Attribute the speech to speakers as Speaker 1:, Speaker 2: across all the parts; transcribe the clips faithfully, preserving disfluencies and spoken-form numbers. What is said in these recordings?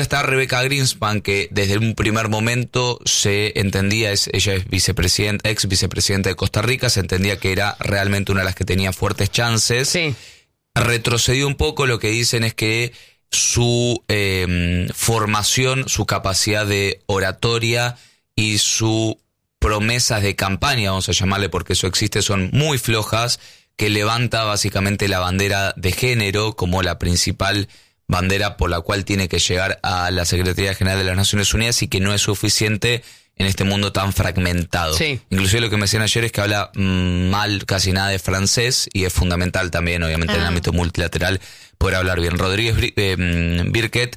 Speaker 1: Está Rebeca Grynspan, que desde un primer momento se entendía, es, ella es vicepresidenta, ex vicepresidenta de Costa Rica, se entendía que era realmente una de las que tenía fuertes chances.
Speaker 2: Sí.
Speaker 1: Retrocedió un poco, lo que dicen es que su eh, formación, su capacidad de oratoria y sus promesas de campaña, vamos a llamarle porque eso existe, son muy flojas, que levanta básicamente la bandera de género como la principal bandera por la cual tiene que llegar a la Secretaría General de las Naciones Unidas y que no es suficiente en este mundo tan fragmentado.
Speaker 2: Sí.
Speaker 1: Inclusive lo que me decían ayer es que habla mmm, mal casi nada de francés y es fundamental también, obviamente, ah. en el ámbito multilateral poder hablar bien. Rodríguez eh, Birket,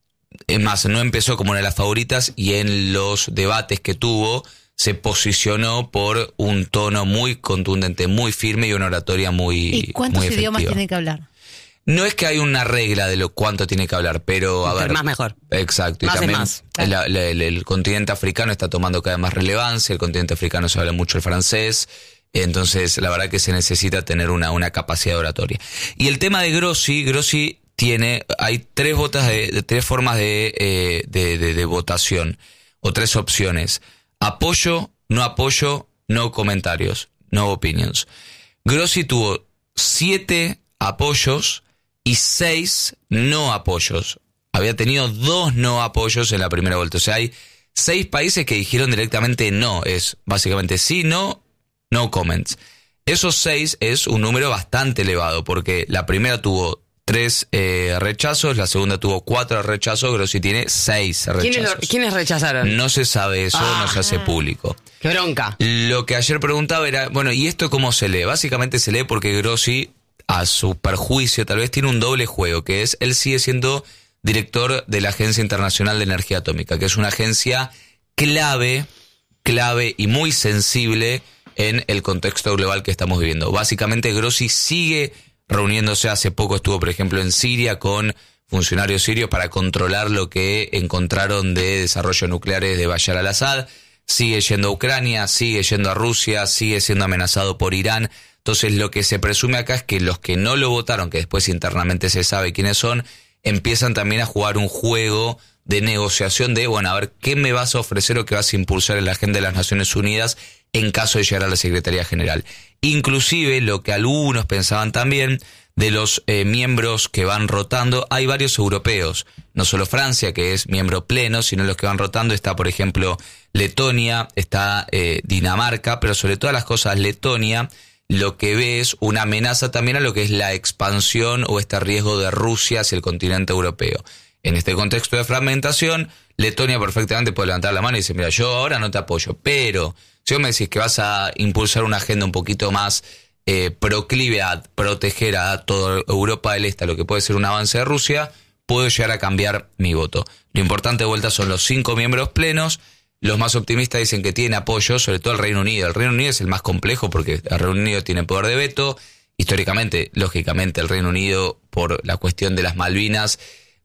Speaker 1: es más, no empezó como una de las favoritas y en los debates que tuvo se posicionó por un tono muy contundente, muy firme y una oratoria muy
Speaker 3: ¿Y cuántos
Speaker 1: muy
Speaker 3: idiomas
Speaker 1: efectiva.
Speaker 3: tiene que hablar?
Speaker 1: No es que hay una regla de lo cuánto tiene que hablar, pero a
Speaker 2: Pero
Speaker 1: ver...
Speaker 2: más mejor.
Speaker 1: Exacto.
Speaker 2: Más
Speaker 1: y también
Speaker 2: es más.
Speaker 1: la, la, el, el continente africano está tomando cada vez más relevancia, el continente africano se habla mucho el francés, entonces la verdad que se necesita tener una, una capacidad oratoria. Y el tema de Grossi, Grossi tiene, hay tres votas de, de tres formas de, eh, de, de, de votación, o tres opciones. Apoyo, no apoyo, no comentarios, no opinions. Grossi tuvo siete apoyos y seis no apoyos. Había tenido dos no apoyos en la primera vuelta. O sea, hay seis países que dijeron directamente no. Es básicamente sí, no, no comments. Esos seis es un número bastante elevado, porque la primera tuvo tres eh, rechazos, la segunda tuvo cuatro rechazos, Grossi tiene seis rechazos.
Speaker 2: ¿Quiénes, lo, ¿Quiénes rechazaron?
Speaker 1: No se sabe eso, ah, no se hace público.
Speaker 2: ¡Qué bronca!
Speaker 1: Lo que ayer preguntaba era, bueno, ¿y esto cómo se lee? Básicamente se lee porque Grossi, a su perjuicio, tal vez tiene un doble juego, que es, él sigue siendo director de la Agencia Internacional de Energía Atómica, que es una agencia clave, clave y muy sensible en el contexto global que estamos viviendo. Básicamente Grossi sigue reuniéndose, hace poco estuvo, por ejemplo, en Siria con funcionarios sirios para controlar lo que encontraron de desarrollo nucleares de Bashar al-Assad, sigue yendo a Ucrania, sigue yendo a Rusia, sigue siendo amenazado por Irán. Entonces lo que se presume acá es que los que no lo votaron, que después internamente se sabe quiénes son, empiezan también a jugar un juego de negociación de, bueno, a ver, ¿qué me vas a ofrecer o qué vas a impulsar en la agenda de las Naciones Unidas en caso de llegar a la Secretaría General? Inclusive lo que algunos pensaban también, de los eh, miembros que van rotando, hay varios europeos, no solo Francia, que es miembro pleno, sino los que van rotando, está por ejemplo Letonia, está eh, Dinamarca, pero sobre todas las cosas Letonia lo que ve es una amenaza también a lo que es la expansión o este riesgo de Rusia hacia el continente europeo. En este contexto de fragmentación, Letonia perfectamente puede levantar la mano y decir, mira, yo ahora no te apoyo, pero si vos me decís que vas a impulsar una agenda un poquito más eh, proclive a proteger a toda Europa del Este, a lo que puede ser un avance de Rusia, puedo llegar a cambiar mi voto. Lo importante de vuelta son los cinco miembros plenos. Los más optimistas dicen que tiene apoyo, sobre todo el Reino Unido. El Reino Unido es el más complejo porque el Reino Unido tiene poder de veto. Históricamente, lógicamente, el Reino Unido, por la cuestión de las Malvinas,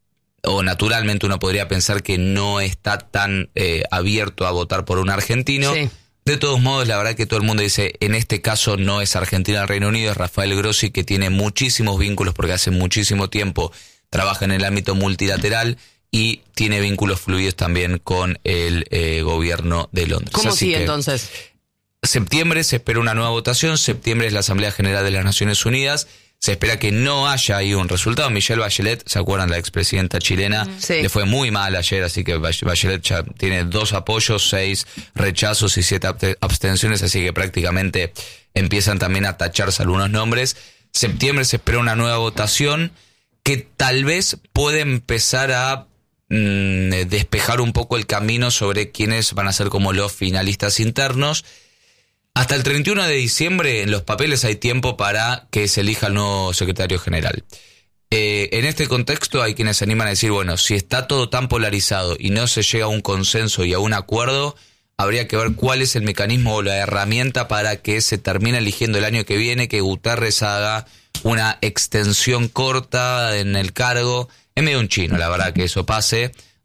Speaker 1: o naturalmente uno podría pensar que no está tan eh, abierto a votar por un argentino.
Speaker 2: Sí.
Speaker 1: De todos modos, la verdad que todo el mundo dice, en este caso no es Argentina el Reino Unido, es Rafael Grossi, que tiene muchísimos vínculos porque hace muchísimo tiempo trabaja en el ámbito multilateral y tiene vínculos fluidos también con el eh, gobierno de Londres.
Speaker 2: ¿Cómo
Speaker 1: Así
Speaker 2: sigue
Speaker 1: que,
Speaker 2: entonces?
Speaker 1: Septiembre se espera una nueva votación, septiembre es la Asamblea General de las Naciones Unidas, se espera que no haya ahí un resultado. Michelle Bachelet, ¿se acuerdan? La expresidenta chilena,
Speaker 2: sí.
Speaker 1: Le fue muy mal ayer, así que Bachelet ya tiene dos apoyos, seis rechazos y siete abstenciones, así que prácticamente empiezan también a tacharse algunos nombres. Septiembre se espera una nueva votación que tal vez puede empezar a mmm, despejar un poco el camino sobre quiénes van a ser como los finalistas internos. Hasta el treinta y uno de diciembre en los papeles hay tiempo para que se elija el nuevo secretario general. Eh, en este contexto hay quienes se animan a decir, bueno, si está todo tan polarizado y no se llega a un consenso y a un acuerdo, habría que ver cuál es el mecanismo o la herramienta para que se termine eligiendo el año que viene, que Guterres haga una extensión corta en el cargo. Es medio un chino, la verdad, que eso pase.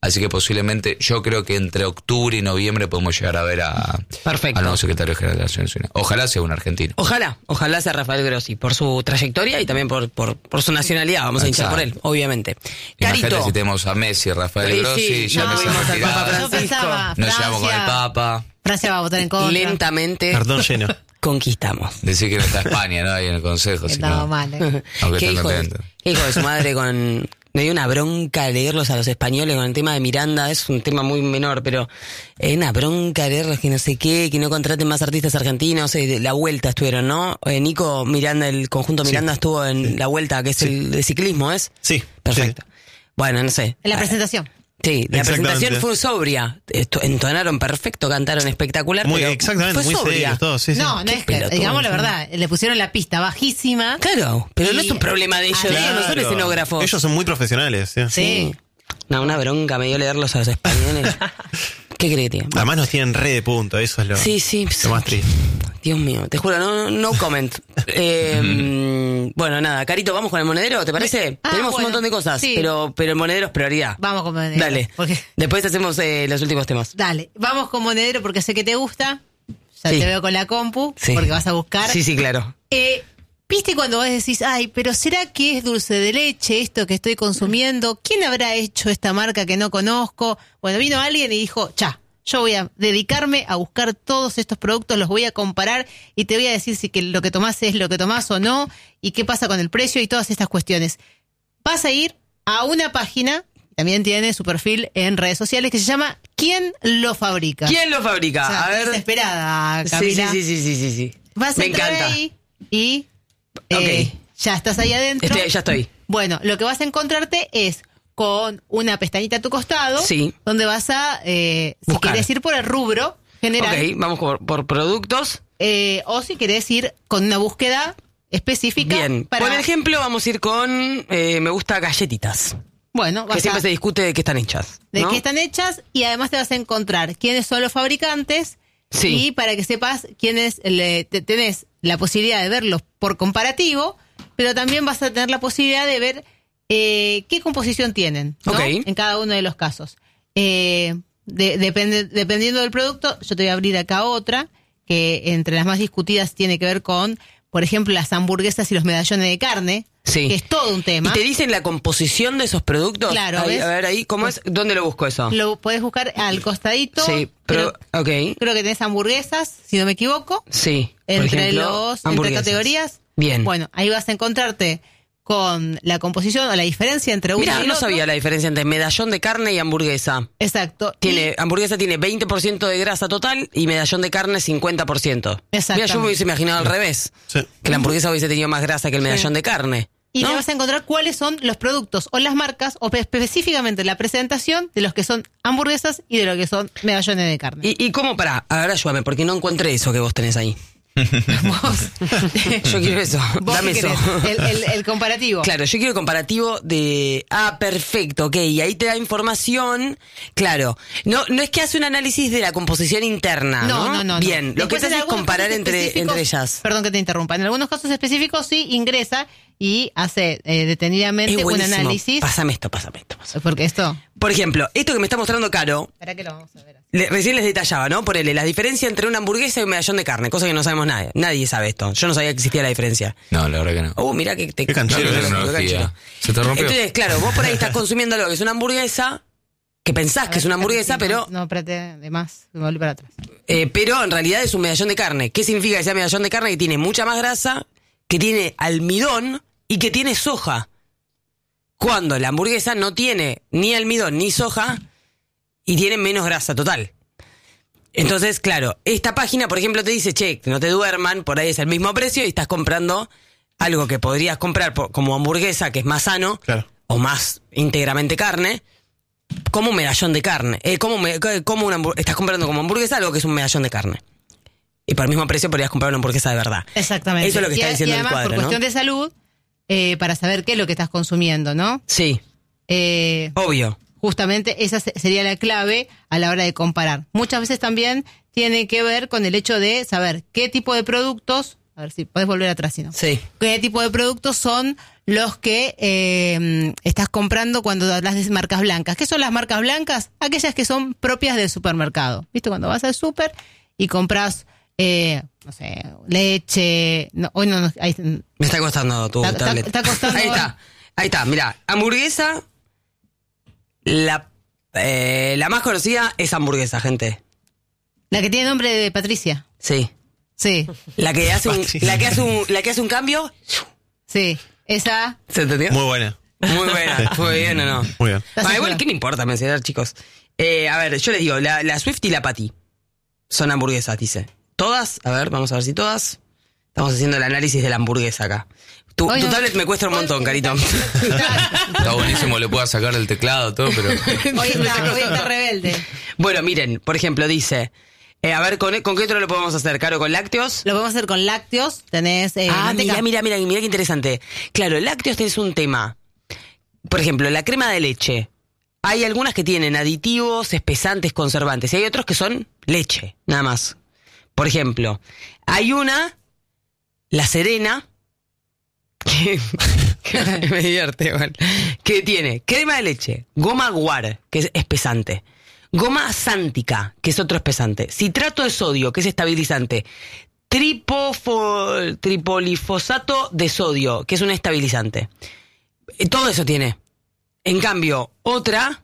Speaker 1: Así que posiblemente, yo creo que entre octubre y noviembre podemos llegar a ver a,
Speaker 2: Perfecto.
Speaker 1: al nuevo secretario general de Naciones Unidas. Ojalá sea un argentino.
Speaker 2: Ojalá, ojalá sea Rafael Grossi, por su trayectoria y también por, por, por su nacionalidad. Vamos a hinchar por él, obviamente.
Speaker 1: Imagínate
Speaker 2: Carito.
Speaker 1: si tenemos a Messi, Rafael
Speaker 2: Sí,
Speaker 1: Grossi,
Speaker 2: sí,
Speaker 1: ya
Speaker 2: no,
Speaker 1: empezamos
Speaker 2: vimos
Speaker 1: a
Speaker 2: al Papa
Speaker 1: tirar.
Speaker 2: Francisco.
Speaker 3: Yo pensaba,
Speaker 1: Nos llevamos con el
Speaker 3: Francia,
Speaker 1: Papa.
Speaker 3: Francia va a votar en contra.
Speaker 2: Lentamente
Speaker 4: Cartón lleno.
Speaker 2: conquistamos.
Speaker 1: Decir que no está España, ¿no? Ahí en el consejo. si
Speaker 3: Estaba
Speaker 1: no.
Speaker 3: mal, ¿eh?
Speaker 1: Aunque
Speaker 2: ¿Qué
Speaker 1: están
Speaker 2: hijo, de,
Speaker 1: contentos.
Speaker 2: qué hijo de su madre con... Me dio una bronca leerlos a los españoles con el tema de Miranda. Es un tema muy menor, pero es una bronca leerlos que no sé qué, que no contraten más artistas argentinos. Eh, la vuelta estuvieron, ¿no? Eh, Nico Miranda, el conjunto Miranda
Speaker 4: Sí,
Speaker 2: estuvo en
Speaker 4: sí.
Speaker 2: la vuelta, que es
Speaker 4: Sí.
Speaker 2: el de ciclismo, ¿es?
Speaker 4: Sí.
Speaker 2: Perfecto. Bueno, no sé.
Speaker 3: En la presentación.
Speaker 2: Sí, la
Speaker 4: Exactamente.
Speaker 2: presentación fue sobria. Esto- entonaron perfecto, cantaron espectacular.
Speaker 4: Muy,
Speaker 2: pero
Speaker 4: exactamente,
Speaker 2: fue
Speaker 4: muy
Speaker 2: sobria.
Speaker 4: serios todos, sí, sí.
Speaker 3: No, no
Speaker 2: Qué
Speaker 3: es que,
Speaker 2: pelotudo,
Speaker 3: digamos la
Speaker 2: sí.
Speaker 3: verdad, le pusieron la pista bajísima.
Speaker 2: Claro, pero no
Speaker 3: Y-
Speaker 2: es un problema de ellos,
Speaker 3: Claro.
Speaker 2: ellos no son escenógrafos.
Speaker 4: Ellos son muy profesionales, sí.
Speaker 3: Sí.
Speaker 2: No, una bronca me dio leerlos a los españoles. ¿Qué crees, tío?
Speaker 4: Además nos tienen re de punto, eso es lo,
Speaker 2: Sí, sí.
Speaker 4: lo más triste.
Speaker 2: Dios mío, te juro, no, no, no comment. Eh, bueno, nada, Carito, vamos con el monedero, ¿te parece?
Speaker 3: Ah,
Speaker 2: Tenemos
Speaker 3: bueno,
Speaker 2: un montón de cosas,
Speaker 3: sí.
Speaker 2: pero, pero el monedero es prioridad.
Speaker 3: Vamos con Monedero.
Speaker 2: Dale.
Speaker 3: Porque,
Speaker 2: Después hacemos eh, los últimos temas.
Speaker 3: dale, vamos con Monedero porque sé que te gusta. Ya
Speaker 2: Sí.
Speaker 3: te veo con la compu,
Speaker 2: Sí.
Speaker 3: porque vas a buscar.
Speaker 2: Sí, sí, claro.
Speaker 3: Eh, ¿Viste cuando vos decís, ay, pero será que es dulce de leche esto que estoy consumiendo? ¿Quién habrá hecho esta marca que no conozco? Bueno, vino alguien y dijo, ya, yo voy a dedicarme a buscar todos estos productos, los voy a comparar y te voy a decir si que lo que tomás es lo que tomás o no, y qué pasa con el precio y todas estas cuestiones. Vas a ir a una página, también tiene su perfil en redes sociales, que se llama ¿Quién lo fabrica?
Speaker 2: ¿Quién lo fabrica?
Speaker 3: O sea,
Speaker 2: a ver.
Speaker 3: desesperada,
Speaker 2: Sí, sí,
Speaker 3: Camila.
Speaker 2: sí, sí, sí, sí, sí.
Speaker 3: Vas a
Speaker 2: Me
Speaker 3: entrar
Speaker 2: encanta.
Speaker 3: ahí y eh,
Speaker 2: Ok.
Speaker 3: ya estás ahí adentro.
Speaker 2: Este, ya estoy.
Speaker 3: Bueno, lo que vas a encontrarte es con una pestañita a tu costado,
Speaker 2: Sí.
Speaker 3: donde vas a, eh, si
Speaker 2: Buscar.
Speaker 3: querés ir por el rubro general,
Speaker 2: Ok, vamos por, por productos.
Speaker 3: eh, o si querés ir con una búsqueda específica.
Speaker 2: Bien.
Speaker 3: para,
Speaker 2: Por ejemplo, vamos a ir con eh, me gusta galletitas.
Speaker 3: bueno,
Speaker 2: Que
Speaker 3: vas
Speaker 2: siempre
Speaker 3: a,
Speaker 2: se discute de qué están hechas.
Speaker 3: de
Speaker 2: ¿no?
Speaker 3: qué están hechas y además te vas a encontrar quiénes son los fabricantes
Speaker 2: Sí.
Speaker 3: y para que sepas quiénes le, te- tenés la posibilidad de verlos por comparativo, pero también vas a tener la posibilidad de ver eh, qué composición tienen, ¿no?
Speaker 2: Ok.
Speaker 3: En cada uno de los casos. Eh, de- depende, dependiendo del producto, yo te voy a abrir acá otra, que entre las más discutidas tiene que ver con, por ejemplo, las hamburguesas y los medallones de carne,
Speaker 2: Sí.
Speaker 3: que es todo un tema.
Speaker 2: ¿Y te dicen la composición de esos productos?
Speaker 3: Claro,
Speaker 2: Ahí,
Speaker 3: ¿ves?
Speaker 2: a ver ahí, ¿cómo es? ¿Dónde lo busco eso?
Speaker 3: Lo podés buscar al costadito.
Speaker 2: Sí, pero,
Speaker 3: creo,
Speaker 2: ok.
Speaker 3: creo que tenés hamburguesas, si no me equivoco.
Speaker 2: Sí. Por
Speaker 3: Entre
Speaker 2: ejemplo,
Speaker 3: los entre
Speaker 2: hamburguesas.
Speaker 3: categorías.
Speaker 2: Bien.
Speaker 3: Bueno, ahí vas a encontrarte con la composición o la diferencia entre uno
Speaker 2: Mira,
Speaker 3: y el
Speaker 2: no
Speaker 3: otro.
Speaker 2: sabía la diferencia entre medallón de carne y hamburguesa.
Speaker 3: Exacto.
Speaker 2: Tiene,
Speaker 3: Y-
Speaker 2: hamburguesa tiene veinte por ciento de grasa total y medallón de carne cincuenta por ciento.
Speaker 3: Exactamente.
Speaker 2: Mira, yo me hubiese imaginado al revés.
Speaker 4: Sí.
Speaker 2: Que la hamburguesa hubiese tenido más grasa que el medallón de carne.
Speaker 3: Y
Speaker 2: ¿no?
Speaker 3: le vas a encontrar cuáles son los productos o las marcas, o pe- específicamente la presentación de los que son hamburguesas y de lo que son medallones de carne.
Speaker 2: ¿Y, y cómo para? Ahora ayúdame, porque no encontré eso que vos tenés ahí.
Speaker 3: Vos,
Speaker 2: Yo quiero eso.
Speaker 3: vos
Speaker 2: Dame
Speaker 3: qué
Speaker 2: eso.
Speaker 3: querés, el, el- el comparativo.
Speaker 2: Claro, yo quiero el comparativo de... Ah, perfecto, ok. Y ahí te da información. Claro. No no es que hace un análisis de la composición interna, ¿no?
Speaker 3: No, no, no.
Speaker 2: Bien,
Speaker 3: no.
Speaker 2: lo que
Speaker 3: Después,
Speaker 2: hace
Speaker 3: en
Speaker 2: es
Speaker 3: algunos
Speaker 2: comparar
Speaker 3: casos
Speaker 2: entre,
Speaker 3: específicos-
Speaker 2: entre ellas.
Speaker 3: Perdón que te interrumpa. En algunos casos específicos sí ingresa y hace eh, detenidamente
Speaker 2: Es
Speaker 3: un
Speaker 2: buenísimo.
Speaker 3: análisis.
Speaker 2: Pásame esto, pásame esto. pásame.
Speaker 3: Porque esto,
Speaker 2: Por ejemplo, esto que me está mostrando Caro,
Speaker 3: ¿para qué lo vamos a ver?
Speaker 2: le- recién les detallaba, ¿no? Ponele la diferencia entre una hamburguesa y un medallón de carne, cosa que no sabemos nadie. Nadie sabe esto. Yo no sabía que existía la diferencia.
Speaker 1: No, la verdad que no.
Speaker 2: Uh, mirá que te...
Speaker 4: Qué canchero,
Speaker 2: no, no,
Speaker 4: qué
Speaker 2: no, no,
Speaker 1: tecnología.
Speaker 2: canchero.
Speaker 1: Se te rompió.
Speaker 2: Entonces, claro, vos por ahí estás consumiendo algo que es una hamburguesa, que pensás que es una hamburguesa, pero...
Speaker 3: No, espérate, de más, me volví para atrás.
Speaker 2: Eh, pero en realidad es un medallón de carne. ¿Qué significa que sea medallón de carne? Que tiene mucha más grasa, que tiene almidón y que tiene soja. Cuando la hamburguesa no tiene ni almidón ni soja y tiene menos grasa total. Entonces, claro, esta página, por ejemplo, te dice, che, no te duerman, por ahí es el mismo precio y estás comprando algo que podrías comprar por- como hamburguesa, que es más sano,
Speaker 4: Claro.
Speaker 2: o más íntegramente carne, como un medallón de carne. Eh, como me- como una hambur- estás comprando como hamburguesa algo que es un medallón de carne. Y por el mismo precio podrías comprar una hamburguesa de verdad.
Speaker 3: Exactamente.
Speaker 2: Eso es lo que
Speaker 3: Y
Speaker 2: está
Speaker 3: a-
Speaker 2: diciendo
Speaker 3: y
Speaker 2: el
Speaker 3: además,
Speaker 2: cuadro,
Speaker 3: por
Speaker 2: ¿no?
Speaker 3: cuestión de salud, eh, para saber qué es lo que estás consumiendo, ¿no?
Speaker 2: Sí,
Speaker 3: Eh,
Speaker 2: obvio.
Speaker 3: justamente esa se- sería la clave a la hora de comparar. Muchas veces también tiene que ver con el hecho de saber qué tipo de productos, a ver si podés volver atrás, si no.
Speaker 2: Sí.
Speaker 3: ¿Qué tipo de productos son los que eh, estás comprando cuando hablas de marcas blancas. ¿Qué son las marcas blancas? Aquellas que son propias del supermercado. ¿Viste? Cuando vas al súper y compras, eh, no sé, leche... No, hoy no, no ahí,
Speaker 2: Me está costando tu
Speaker 3: está,
Speaker 2: tablet.
Speaker 3: Está, está costando...
Speaker 2: Ahí está, ahí está, mirá. Hamburguesa, la, eh, la más conocida es hamburguesa, gente.
Speaker 3: La que tiene nombre de Patricia.
Speaker 2: Sí.
Speaker 3: Sí,
Speaker 2: La que hace un, la que hace un, la que hace un cambio.
Speaker 3: sí. Esa...
Speaker 2: ¿Se entendió?
Speaker 4: Muy buena.
Speaker 2: Muy buena. Muy bien o no.
Speaker 4: Muy bien.
Speaker 2: Ah, igual, ¿qué me importa mencionar, chicos? Eh, a ver, yo les digo, la, la Swift y la Patty son hamburguesas, dice. ¿Todas? A ver, vamos a ver si todas. Estamos haciendo el análisis de la hamburguesa acá. Tu,
Speaker 3: Hoy
Speaker 2: tu
Speaker 3: no-
Speaker 2: tablet me cuesta un montón, Carito.
Speaker 1: Está buenísimo, le puedo sacar el teclado, todo, pero...
Speaker 3: Hoy está, hoy está rebelde.
Speaker 2: Bueno, miren, por ejemplo, dice... Eh, a ver, ¿con, ¿con qué otro lo podemos hacer, Caro? ¿Con lácteos?
Speaker 3: Lo podemos hacer con lácteos. Tenés eh,
Speaker 2: ah,
Speaker 3: manteca.
Speaker 2: mira, mira, mira, mira qué interesante. Claro, lácteos es un tema. Por ejemplo, la crema de leche. Hay algunas que tienen aditivos, espesantes, conservantes. Y hay otros que son leche, nada más. Por ejemplo, hay una, la Serena, que, que me divierte igual, que tiene crema de leche, goma guar, que es espesante, goma sántica, que es otro espesante, citrato de sodio, que es estabilizante, tripofo, tripolifosato de sodio, que es un estabilizante. Eh, Todo eso tiene. En cambio, otra,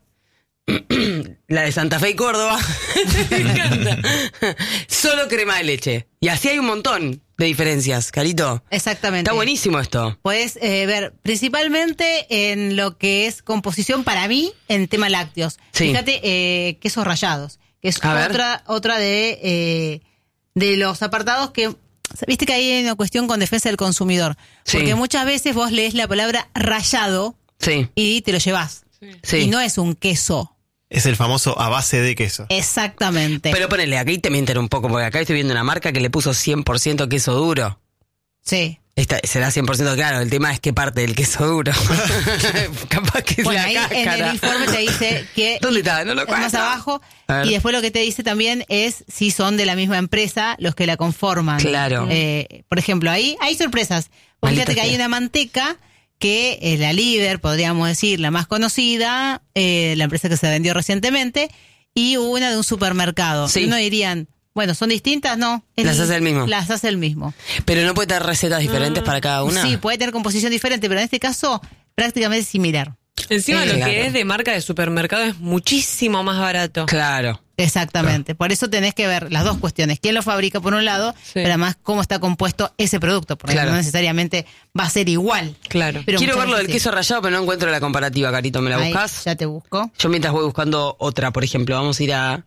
Speaker 2: la de Santa Fe y Córdoba, me encanta. Solo crema de leche. Y así hay un montón de diferencias, Carito.
Speaker 3: Exactamente.
Speaker 2: Está buenísimo esto.
Speaker 3: Puedes eh, ver principalmente en lo que es composición para mí en tema lácteos.
Speaker 2: Sí.
Speaker 3: Fíjate, eh, quesos rallados, que es
Speaker 2: A ver.
Speaker 3: otra otra de eh, de los apartados que viste que hay una cuestión con defensa del consumidor,
Speaker 2: Sí.
Speaker 3: porque muchas veces vos lees la palabra rallado
Speaker 2: Sí,
Speaker 3: y te lo llevas
Speaker 2: sí.
Speaker 3: y no es un queso.
Speaker 4: Es el famoso a base de queso.
Speaker 3: Exactamente.
Speaker 2: Pero ponele, aquí te mienten un poco, porque acá estoy viendo una marca que le puso cien por ciento queso duro.
Speaker 3: Sí.
Speaker 2: Esta, será cien por ciento claro, el tema es qué parte del queso duro. Capaz que es
Speaker 3: Bueno,
Speaker 2: la
Speaker 3: ahí en
Speaker 2: cáscara.
Speaker 3: el informe te dice que...
Speaker 2: ¿Dónde está? No lo
Speaker 3: es más
Speaker 2: cuento.
Speaker 3: abajo.
Speaker 2: A ver.
Speaker 3: Y después lo que te dice también es si son de la misma empresa los que la conforman.
Speaker 2: Claro.
Speaker 3: Eh, por ejemplo, ahí hay sorpresas. Porque
Speaker 2: Maldita
Speaker 3: fíjate que hay
Speaker 2: sea.
Speaker 3: una manteca que es la líder, podríamos decir, la más conocida, eh, la empresa que se vendió recientemente, y una de un supermercado.
Speaker 2: Sí.
Speaker 3: Y uno dirían, bueno, ¿son distintas? No. Es
Speaker 2: Las hace el mismo.
Speaker 3: Las hace el mismo.
Speaker 2: Pero no puede tener recetas diferentes para cada una.
Speaker 3: Sí, puede tener composición diferente, pero en este caso prácticamente similar.
Speaker 5: Encima
Speaker 2: Eh,
Speaker 5: lo
Speaker 2: claro.
Speaker 5: que es de marca de supermercado es muchísimo más barato.
Speaker 2: Claro.
Speaker 3: Exactamente. Por eso tenés que ver las dos cuestiones. ¿Quién lo fabrica por un lado?
Speaker 5: Sí.
Speaker 3: Pero además cómo está compuesto ese producto. Porque
Speaker 2: Claro.
Speaker 3: no necesariamente va a ser igual.
Speaker 5: Claro.
Speaker 3: Pero
Speaker 2: Quiero
Speaker 3: muchas
Speaker 2: ver lo del
Speaker 3: veces
Speaker 2: queso rallado, pero no encuentro la comparativa, Carito. ¿Me la
Speaker 3: sí. Ahí,
Speaker 2: buscas?
Speaker 3: ya te busco.
Speaker 2: Yo mientras voy buscando otra, por ejemplo, vamos a ir a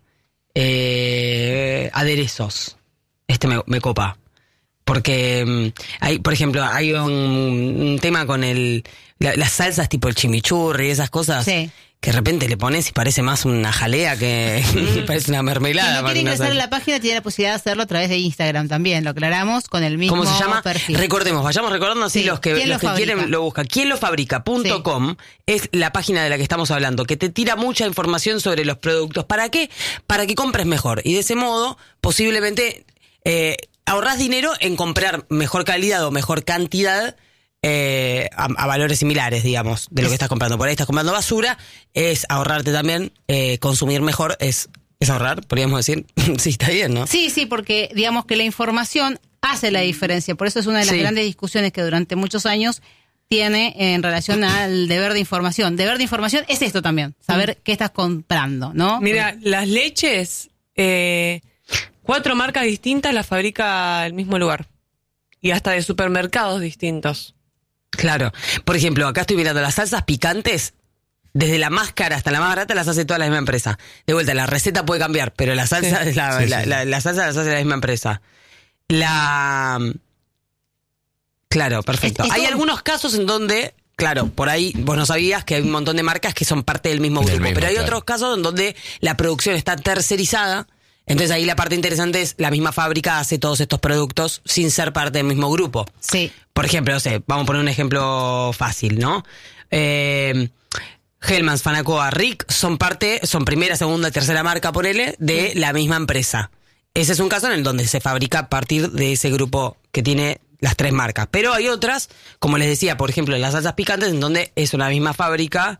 Speaker 2: eh, aderezos. Este me, me copa. Porque mm, hay, por ejemplo, hay un, un tema con el la- las salsas tipo el chimichurri y esas cosas.
Speaker 3: Sí.
Speaker 2: Que de repente le pones y parece más una jalea que parece una
Speaker 3: Si
Speaker 2: mermelada.
Speaker 3: no
Speaker 2: más
Speaker 3: quiere
Speaker 2: que una
Speaker 3: ingresar a
Speaker 2: salsa.
Speaker 3: la página, tiene la posibilidad de hacerlo a través de Instagram también. Lo aclaramos con el mismo
Speaker 2: ¿Cómo se llama?
Speaker 3: perfil.
Speaker 2: Recordemos, vayamos recordando así
Speaker 3: Sí,
Speaker 2: los que,
Speaker 3: ¿quién
Speaker 2: los
Speaker 3: lo
Speaker 2: que
Speaker 3: fabrica?
Speaker 2: quieren lo buscan. ¿Quién lo fabrica? Punto
Speaker 3: Sí.
Speaker 2: com es la página de la que estamos hablando, que te tira mucha información sobre los productos. ¿Para qué? Para que compres mejor. Y de ese modo, posiblemente, eh, ahorrás dinero en comprar mejor calidad o mejor cantidad eh, a, a valores similares, digamos, de lo que estás comprando. Por ahí estás comprando basura, es ahorrarte también, eh, consumir mejor, es, es ahorrar, podríamos decir. Sí, está bien, ¿no?
Speaker 3: Sí, sí, porque digamos que la información hace la diferencia. Por eso es una de las
Speaker 2: Sí.
Speaker 3: grandes discusiones que durante muchos años tiene en relación al deber de información. Deber de información es esto también, saber qué estás comprando, ¿no?
Speaker 5: Mira, las leches, eh, cuatro marcas distintas las fabrica el mismo lugar. Y hasta de supermercados distintos.
Speaker 2: Claro. Por ejemplo, acá estoy mirando las salsas picantes. Desde la más cara hasta la más barata las hace toda la misma empresa. De vuelta, la receta puede cambiar, pero la salsa,
Speaker 5: Sí.
Speaker 2: la,
Speaker 4: Sí,
Speaker 2: la,
Speaker 4: sí.
Speaker 2: la- la salsa las hace la misma empresa. La... Claro, perfecto.
Speaker 3: Es- es
Speaker 2: Hay
Speaker 3: todo-
Speaker 2: algunos casos en donde, claro, por ahí vos no sabías que hay un montón de marcas que son parte del mismo
Speaker 1: Del
Speaker 2: grupo,
Speaker 1: mismo,
Speaker 2: pero hay
Speaker 1: claro.
Speaker 2: otros casos en donde la producción está tercerizada. Entonces ahí la parte interesante es la misma fábrica hace todos estos productos sin ser parte del mismo grupo.
Speaker 3: Sí.
Speaker 2: Por ejemplo, no sé, vamos a poner un ejemplo fácil, ¿no? Eh, Hellmann's, Fanacoa, Rick son parte, son primera, segunda, tercera marca, ponele, de la misma empresa. Ese es un caso en el donde se fabrica a partir de ese grupo que tiene las tres marcas. Pero hay otras, como les decía, por ejemplo, las salsas picantes, en donde es una misma fábrica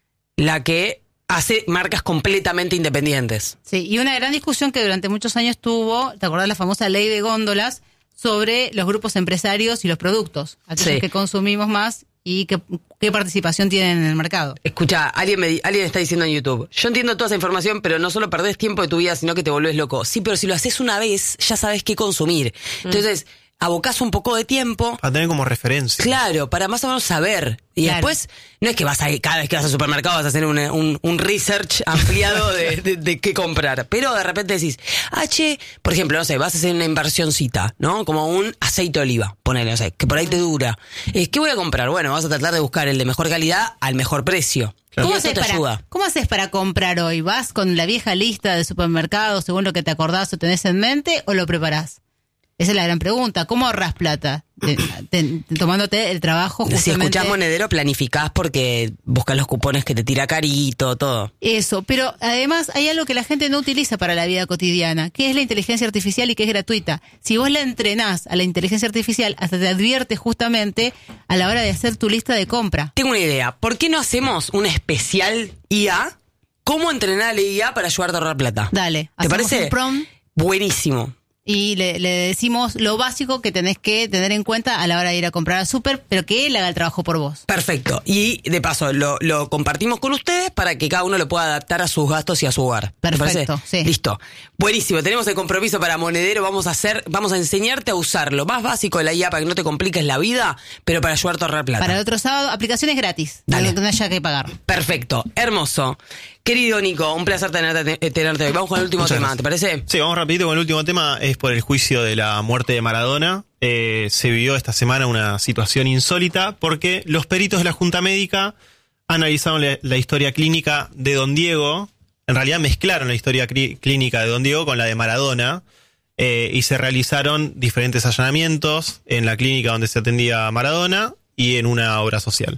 Speaker 2: la que hace marcas completamente independientes.
Speaker 3: Sí, y una gran discusión que durante muchos años tuvo, ¿te acordás la famosa ley de góndolas? Sobre los grupos empresarios y los productos, aquellos
Speaker 2: Sí.
Speaker 3: que consumimos más y qué, qué participación tienen en el mercado.
Speaker 2: Escucha, alguien, me, di- alguien está diciendo en YouTube, yo entiendo toda esa información, pero no solo perdés tiempo de tu vida, sino que te volvés loco. Sí, pero si lo haces una vez, ya sabes qué consumir. Entonces, abocás un poco de tiempo,
Speaker 4: Para tener como referencia.
Speaker 2: claro, para más o menos saber. Y
Speaker 3: Claro.
Speaker 2: después, no es que vas a ir, cada vez que vas al supermercado vas a hacer un, un, un research ampliado de, de, de qué comprar. Pero de repente decís, ah, che, por ejemplo, no sé, vas a hacer una inversioncita, ¿no? Como un aceite de oliva, ponele, no sé, que por ahí te dura. Eh, ¿Qué voy a comprar? Bueno, vas a tratar de buscar el de mejor calidad al mejor precio.
Speaker 3: ¿Cómo
Speaker 2: Y eso
Speaker 3: haces,
Speaker 2: te
Speaker 3: para,
Speaker 2: ayuda.
Speaker 3: ¿Cómo haces para comprar hoy? ¿Vas con la vieja lista de supermercados según lo que te acordás o tenés en mente o lo preparás? Esa es la gran pregunta. ¿Cómo ahorras plata? Te- te- tomándote el trabajo
Speaker 2: Si
Speaker 3: justamente.
Speaker 2: escuchás Monedero, planificás porque buscas los cupones que te tira carito, todo.
Speaker 3: Eso, pero además hay algo que la gente no utiliza para la vida cotidiana, que es la inteligencia artificial y que es gratuita. Si vos la entrenás a la inteligencia artificial, hasta te advierte justamente a la hora de hacer tu lista de compra.
Speaker 2: Tengo una idea. ¿Por qué no hacemos un especial I A? ¿Cómo entrenar a la I A para ayudarte a ahorrar plata?
Speaker 3: Dale,
Speaker 2: ¿Te
Speaker 3: hacemos
Speaker 2: parece?
Speaker 3: un prompt
Speaker 2: Buenísimo.
Speaker 3: y le, le decimos lo básico que tenés que tener en cuenta a la hora de ir a comprar al súper, pero que él haga el trabajo por vos.
Speaker 2: Perfecto. Y de paso, lo, lo compartimos con ustedes para que cada uno lo pueda adaptar a sus gastos y a su hogar. ¿Te
Speaker 3: Perfecto,
Speaker 2: parece?
Speaker 3: sí.
Speaker 2: Listo. Buenísimo. Tenemos el compromiso para Monedero. Vamos a hacer, vamos a enseñarte a usar lo más básico de la I A para que no te compliques la vida, pero para ayudarte a ahorrar plata.
Speaker 3: Para el otro sábado, aplicaciones gratis,
Speaker 2: Dale.
Speaker 3: que no haya que pagar.
Speaker 2: Perfecto. Hermoso. Querido Nico, un placer tenerte, tenerte hoy. Vamos con el último
Speaker 4: Muchas
Speaker 2: tema,
Speaker 4: gracias.
Speaker 2: ¿te parece?
Speaker 4: Sí, vamos rapidito con el último tema. Es por el juicio de la muerte de Maradona. Eh, se vivió esta semana una situación insólita porque los peritos de la Junta Médica analizaron la, la historia clínica de Don Diego. En realidad mezclaron la historia clí- clínica de Don Diego con la de Maradona. Eh, y se realizaron diferentes allanamientos en la clínica donde se atendía a Maradona y en una obra social.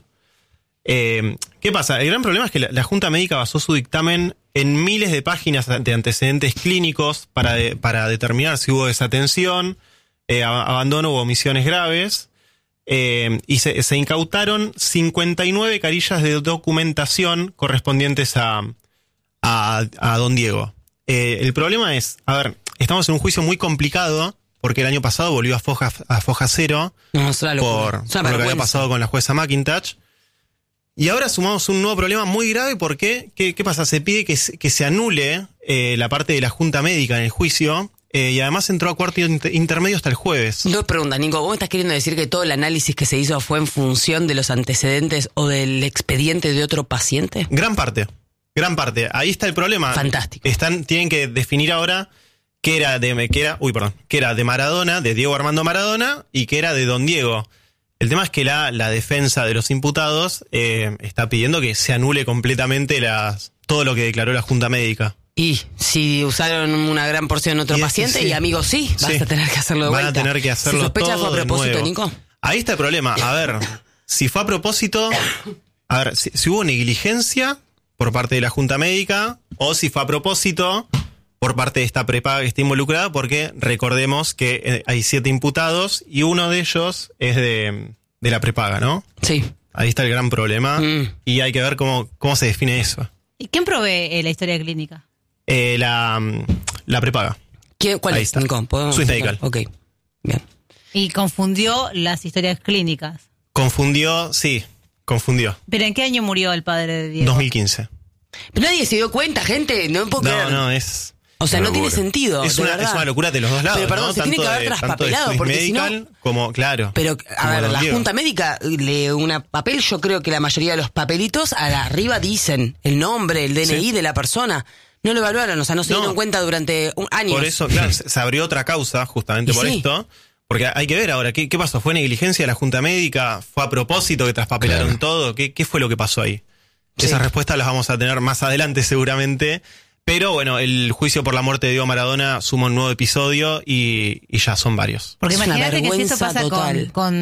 Speaker 4: Eh, ¿Qué pasa? El gran problema es que la, la Junta Médica basó su dictamen en miles de páginas de antecedentes clínicos para, de- para determinar si hubo desatención, eh, ab- abandono u omisiones graves, eh, y se, se incautaron cincuenta y nueve carillas de documentación correspondientes a, a, a Don Diego. Eh, el problema es, a ver, estamos en un juicio muy complicado porque el año pasado volvió a foja, a foja cero
Speaker 2: No, es una locura.
Speaker 4: por,
Speaker 2: Es una
Speaker 4: por lo que había
Speaker 2: vergüenza.
Speaker 4: pasado con la jueza McIntosh. Y ahora sumamos un nuevo problema muy grave porque, ¿qué, qué pasa? Se pide que se, que se anule eh, la parte de la Junta Médica en el juicio eh, y además entró a cuarto inter- intermedio hasta el jueves.
Speaker 2: Dos preguntas, Nico. ¿Vos me estás queriendo decir que todo el análisis que se hizo fue en función de los antecedentes o del expediente de otro paciente?
Speaker 4: Gran parte, gran parte. Ahí está el problema.
Speaker 2: Fantástico.
Speaker 4: Están, tienen que definir ahora qué era de, qué era, uy, perdón, qué era de Maradona, de Diego Armando Maradona y qué era de Don Diego. El tema es que la, la defensa de los imputados eh, está pidiendo que se anule completamente las, todo lo que declaró la Junta Médica.
Speaker 2: Y si usaron una gran porción en otro
Speaker 4: Y es que
Speaker 2: paciente
Speaker 4: sí.
Speaker 2: y amigos sí, vas
Speaker 4: Sí.
Speaker 2: a tener que hacerlo de
Speaker 4: Van
Speaker 2: vuelta.
Speaker 4: a tener que hacerlo
Speaker 2: ¿Se sospecha
Speaker 4: todo
Speaker 2: fue a
Speaker 4: de
Speaker 2: propósito,
Speaker 4: nuevo.
Speaker 2: Nico?
Speaker 4: Ahí está el problema. A ver, si fue a propósito, a ver, si, si hubo negligencia por parte de la Junta Médica o si fue a propósito por parte de esta prepaga que está involucrada, porque recordemos que eh, hay siete imputados y uno de ellos es de, de la prepaga, ¿no?
Speaker 2: Sí.
Speaker 4: Ahí está el gran problema
Speaker 2: Mm.
Speaker 4: y hay que ver cómo, cómo se define eso.
Speaker 3: ¿Y quién provee eh, la historia clínica?
Speaker 4: Eh, la, mm, la prepaga.
Speaker 2: ¿Quién, ¿Cuál
Speaker 4: Ahí
Speaker 2: es,
Speaker 4: está.
Speaker 2: Nico? ¿Podemos
Speaker 4: Swiss
Speaker 2: explicar?
Speaker 4: Medical.
Speaker 2: Ok, bien.
Speaker 3: Y confundió las historias clínicas.
Speaker 4: Confundió, sí, confundió.
Speaker 3: ¿Pero en qué año murió el padre de Diego?
Speaker 4: dos mil quince.
Speaker 2: Pero nadie se dio cuenta, gente. No puedo
Speaker 4: No,
Speaker 2: creer.
Speaker 4: no, es...
Speaker 2: O sea,
Speaker 4: una
Speaker 2: no tiene
Speaker 4: locura.
Speaker 2: sentido.
Speaker 4: Es
Speaker 2: de
Speaker 4: una,
Speaker 2: verdad.
Speaker 4: es una locura de los dos lados.
Speaker 2: Pero perdón,
Speaker 4: ¿no?
Speaker 2: se tiene
Speaker 4: Tanto
Speaker 2: que haber
Speaker 4: de- tanto de
Speaker 2: traspapelado,
Speaker 4: Swiss
Speaker 2: porque si no-
Speaker 4: Medical como, claro.
Speaker 2: Pero, a
Speaker 4: como
Speaker 2: ver,
Speaker 4: Don
Speaker 2: la
Speaker 4: Diego.
Speaker 2: Junta Médica lee una papel, yo creo que la mayoría de los papelitos a la- arriba dicen el nombre, el D N I
Speaker 4: Sí.
Speaker 2: de la persona. No lo evaluaron, o sea, no se
Speaker 4: No.
Speaker 2: dieron cuenta durante un año.
Speaker 4: Por eso, claro, se se abrió otra causa justamente
Speaker 2: Y
Speaker 4: por
Speaker 2: sí.
Speaker 4: esto. Porque hay que ver ahora, ¿qué, qué pasó? ¿Fue negligencia de la Junta Médica? ¿Fue a propósito que traspapelaron
Speaker 2: Claro.
Speaker 4: todo? ¿Qué, ¿Qué fue lo que pasó ahí?
Speaker 2: Sí.
Speaker 4: Esas respuestas las vamos a tener más adelante seguramente. Pero bueno, el juicio por la muerte de Diego Maradona suma un nuevo episodio y, y ya son varios.
Speaker 3: Porque
Speaker 2: Es una
Speaker 3: imagínate que si esto
Speaker 2: vergüenza
Speaker 3: pasa con,
Speaker 2: total.
Speaker 3: con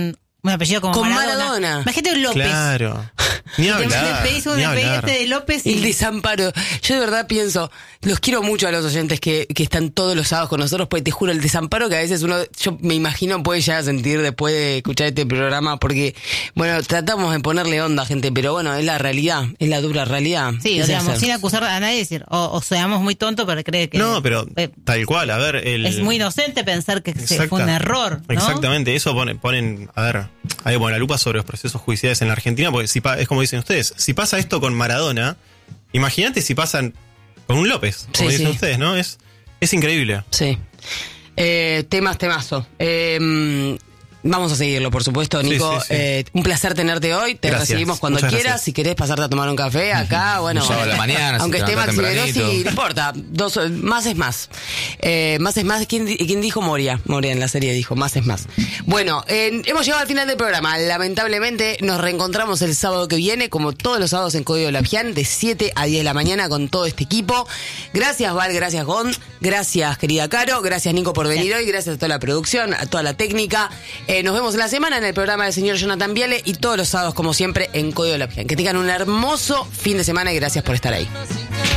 Speaker 3: un apellido como
Speaker 2: Con
Speaker 3: Maradona.
Speaker 2: Maradona.
Speaker 3: Imagínate un López.
Speaker 4: Claro. Ni
Speaker 3: Te
Speaker 4: hablar.
Speaker 3: pedís un
Speaker 4: ni hablar.
Speaker 3: expediente de López
Speaker 2: El
Speaker 3: y...
Speaker 2: desamparo. Yo de verdad pienso, los quiero mucho a los oyentes que, que están todos los sábados con nosotros, porque te juro, el desamparo que a veces uno, yo me imagino, puede llegar a sentir después de escuchar este programa, porque, bueno, tratamos de ponerle onda, gente, pero bueno, es la realidad, es la dura realidad.
Speaker 3: Sí,
Speaker 2: ¿Qué
Speaker 3: o
Speaker 2: se
Speaker 3: digamos,
Speaker 2: hace?
Speaker 3: sin acusar a nadie, decir, o, o seamos muy tontos, pero cree que...
Speaker 4: No, pero
Speaker 3: eh,
Speaker 4: tal cual, a ver, el...
Speaker 3: es muy inocente pensar que se-
Speaker 4: Exacta-
Speaker 3: fue un error, ¿no?
Speaker 4: Exactamente, eso pone, ponen, a ver, ahí bueno, la lupa sobre los procesos judiciales en la Argentina, porque si pa- es como dicen ustedes, si pasa esto con Maradona, imagínate si pasan con un López, como
Speaker 2: Sí,
Speaker 4: dicen
Speaker 2: sí.
Speaker 4: ustedes, ¿no? Es, es increíble.
Speaker 2: Sí. Eh, temas, temazo. Eh, vamos a seguirlo, por supuesto,
Speaker 4: Sí,
Speaker 2: Nico.
Speaker 4: sí, sí.
Speaker 2: Eh, un placer tenerte hoy. Te
Speaker 4: Gracias.
Speaker 2: recibimos cuando
Speaker 4: Muchas
Speaker 2: quieras.
Speaker 4: gracias.
Speaker 2: Si querés pasarte a tomar un café acá, bueno.
Speaker 1: Un sábado a la mañana, si
Speaker 2: aunque
Speaker 1: te
Speaker 2: esté
Speaker 1: levantás
Speaker 2: Maxi Velosi,
Speaker 1: tempranito.
Speaker 2: no importa. Dos, más es más. Eh, más es más. ¿Quién, di- quién dijo Moria? Moria en la serie dijo, más es más. Bueno, eh, hemos llegado al final del programa. Lamentablemente nos reencontramos el sábado que viene, como todos los sábados en Código Lapián, de siete a diez de la mañana con todo este equipo. Gracias, Val, gracias, Gon. Gracias, querida Caro. Gracias, Nico, por venir hoy. Gracias a toda la producción, a toda la técnica. Eh, nos vemos en la semana en el programa del señor Jonathan Viale y todos los sábados, como siempre, en Código Lapián. Que tengan un hermoso fin de semana y gracias por estar ahí.